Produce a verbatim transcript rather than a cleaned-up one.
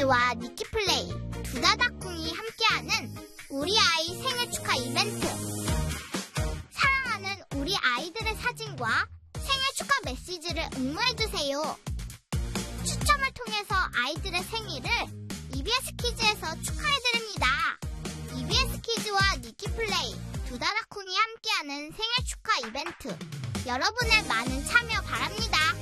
키즈와 니키플레이, 두다다쿵이 함께하는 우리 아이 생일 축하 이벤트. 사랑하는 우리 아이들의 사진과 생일 축하 메시지를 응모해주세요. 추첨을 통해서 아이들의 생일을 이비에스 키즈에서 축하해드립니다. 이비에스 키즈와 니키플레이, 두다다쿵이 함께하는 생일 축하 이벤트. 여러분의 많은 참여 바랍니다.